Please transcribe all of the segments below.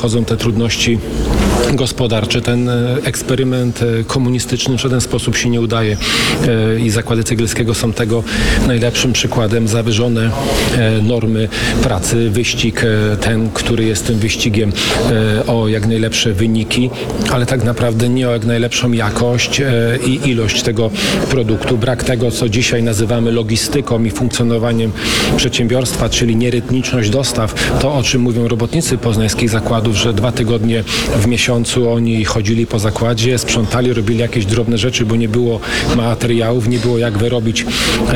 dochodzą te trudności gospodarcze. Ten eksperyment komunistyczny w żaden sposób się nie udaje i zakłady Cegielskiego są tego najlepszym przykładem. Zawyżone normy pracy, wyścig ten, który jest tym wyścigiem o jak najlepsze wyniki, ale tak naprawdę nie o jak najlepszą jakość i ilość tego produktu. Brak tego, co dzisiaj nazywamy logistyką i funkcjonowaniem przedsiębiorstwa, czyli nierytmiczność dostaw. To, o czym mówią robotnicy poznańskich zakładów, że 2 tygodnie w miesiącu oni chodzili po zakładzie, sprzątali, robili jakieś drobne rzeczy, bo nie było materiałów, nie było jak wyrobić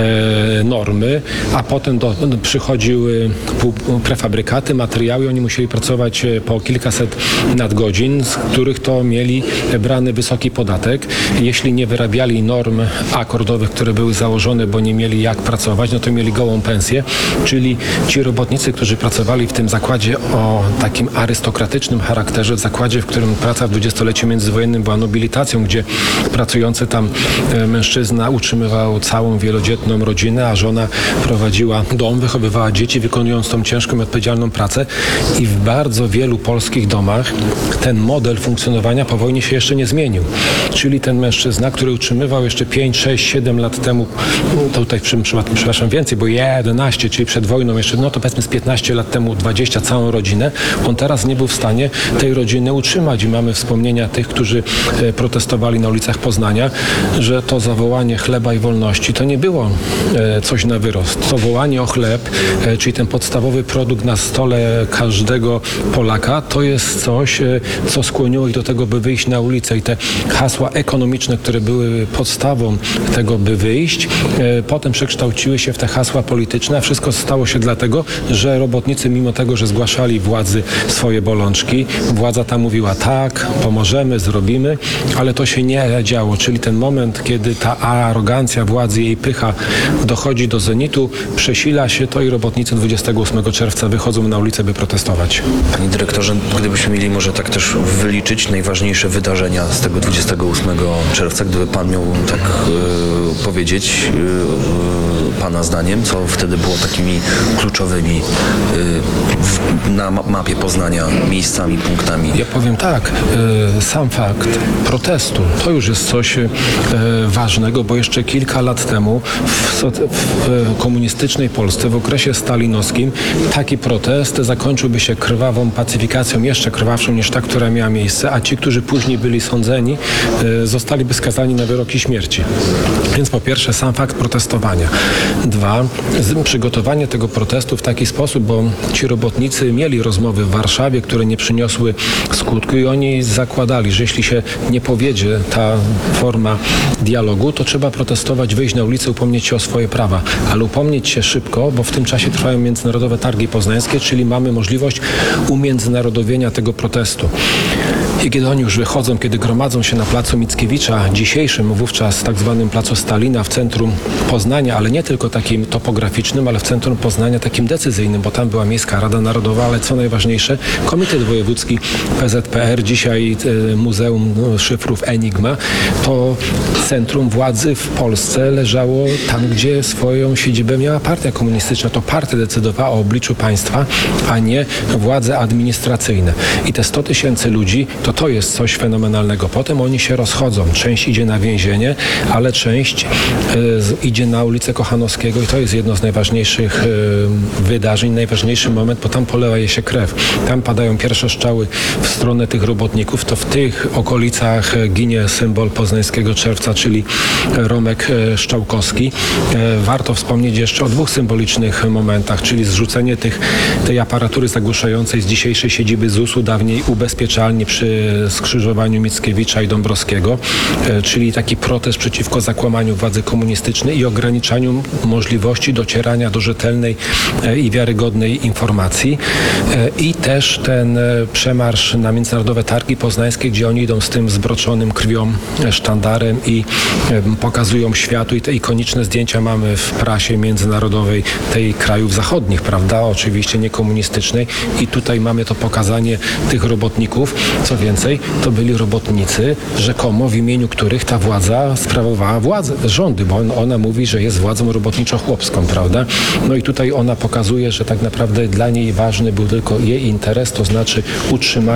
normy, a potem przychodziły prefabrykaty, materiały i oni musieli pracować po kilkaset nadgodzin, z których to mieli brany wysoki podatek. Jeśli nie wyrabiali norm akordowych, które były założone, bo nie mieli jak pracować, no to mieli gołą pensję, czyli ci robotnicy, którzy pracowali w tym zakładzie o takim arystokratycznym charakterze, w zakładzie, w którym praca w dwudziestoleciu międzywojennym była nobilitacją, gdzie pracujący tam mężczyzna utrzymywał całą wielodzietną rodzinę, a żona prowadziła dom, wychowywała dzieci, wykonując tą ciężką i odpowiedzialną pracę. I w bardzo wielu polskich domach ten model funkcjonowania po wojnie się jeszcze nie zmienił. Czyli ten mężczyzna, który utrzymywał jeszcze 5, 6, 7 lat temu, tutaj w przypadku, przepraszam, więcej, bo 11, czyli przed wojną jeszcze, no to powiedzmy z 15 lat temu 20 całą rodzinę, on teraz nie był w stanie tej rodziny utrzymać i mamy wspomnienia tych, którzy protestowali na ulicach Poznania, że to zawołanie chleba i wolności to nie było coś na wyrost. To wołanie o chleb, czyli ten podstawowy produkt na stole każdego Polaka, to jest coś, co skłoniło ich do tego, by wyjść na ulicę i te hasła ekonomiczne, które były podstawą tego, by wyjść, potem przekształciły się w te hasła polityczne, a wszystko stało się dlatego, że robotnicy, mimo tego, że zgłaszali władzy swoje bolączki, władza ta mówiła tak, pomożemy, zrobimy, ale to się nie działo, czyli ten moment, kiedy ta arogancja władzy, jej pycha dochodzi do zenitu, przesila się to i robotnicy 28 czerwca wychodzą na ulicę, by protestować. Panie dyrektorze, gdybyśmy mieli może tak też wyliczyć najważniejsze wydarzenia z tego 28 czerwca, gdyby pan miał tak powiedzieć, pana zdaniem, co wtedy było takimi kluczowymi na mapie Poznania miejscami, punktami? Ja powiem tak, sam fakt protestu to już jest coś ważnego, bo jeszcze kilka lat temu w komunistycznej Polsce, w okresie stalinowskim, taki protest zakończyłby się krwawą pacyfikacją, jeszcze krwawszą niż ta, która miała miejsce, a ci, którzy później byli sądzeni, zostaliby skazani na wyroki śmierci. Więc po pierwsze sam fakt protestowania. 2. Przygotowanie tego protestu w taki sposób, bo ci robotnicy mieli rozmowy w Warszawie, które nie przyniosły skutku i oni zakładali, że jeśli się nie powiedzie ta forma dialogu, to trzeba protestować, wyjść na ulicę, upomnieć się o swoje prawa. Ale upomnieć się szybko, bo w tym czasie trwają międzynarodowe targi poznańskie, czyli mamy możliwość umiędzynarodowienia tego protestu. I kiedy oni już wychodzą, kiedy gromadzą się na placu Mickiewicza, dzisiejszym, wówczas tak zwanym placu Stalina w centrum Poznania, ale nie tylko takim topograficznym, ale w centrum Poznania takim decyzyjnym, bo tam była Miejska Rada Narodowa, ale co najważniejsze, Komitet Wojewódzki PZPR, dzisiaj Muzeum Szyfrów Enigma, to centrum władzy w Polsce leżało tam, gdzie swoją siedzibę miała partia komunistyczna. To partia decydowała o obliczu państwa, a nie władze administracyjne. I te 100 000 ludzi, to jest coś fenomenalnego. Potem oni się rozchodzą. Część idzie na więzienie, ale część idzie na ulicę Kochanowskiego i to jest jedno z najważniejszych wydarzeń, najważniejszy moment, bo tam polewa się krew. Tam padają pierwsze strzały w stronę tych robotników. To w tych okolicach ginie symbol poznańskiego czerwca, czyli Romek Szczałkowski. Warto wspomnieć jeszcze o 2 symbolicznych momentach, czyli zrzucenie tej aparatury zagłuszającej z dzisiejszej siedziby ZUS-u, dawniej ubezpieczalni przy skrzyżowaniu Mickiewicza i Dąbrowskiego, czyli taki protest przeciwko zakłamaniu władzy komunistycznej i ograniczaniu możliwości docierania do rzetelnej i wiarygodnej informacji. I też ten przemarsz na międzynarodowe targi poznańskie, gdzie oni idą z tym zbroczonym krwią sztandarem i pokazują światu i te ikoniczne zdjęcia mamy w prasie międzynarodowej tej krajów zachodnich, prawda? Oczywiście nie komunistycznej. I tutaj mamy to pokazanie tych robotników. Co więcej, to byli robotnicy, rzekomo w imieniu których ta władza sprawowała rządy, bo ona mówi, że jest władzą robotniczo-chłopską, prawda? No i tutaj ona pokazuje, że tak naprawdę dla niej ważny był tylko jej interes, to znaczy utrzymanie